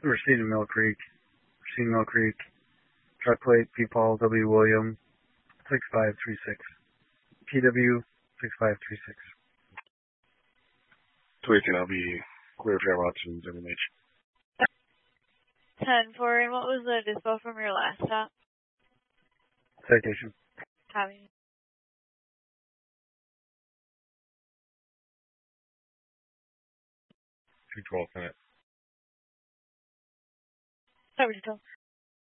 Racine and Mill Creek. Racine Mill Creek. Truck plate P. Paul W. William 6536. PW 6536. 218, I'll be clear for routes and WH. 10-4, and what was the dispo from your last stop? Citation. Copy. 212 minutes. Sorry,